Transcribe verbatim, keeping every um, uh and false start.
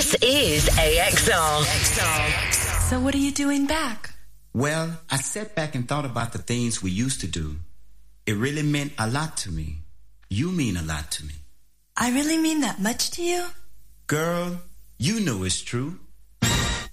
This is A X R. So what are you doing back? Well, I sat back and thought about the things we used to do. It really meant a lot to me. You mean a lot to me. I really mean that much to you? Girl, you know it's true.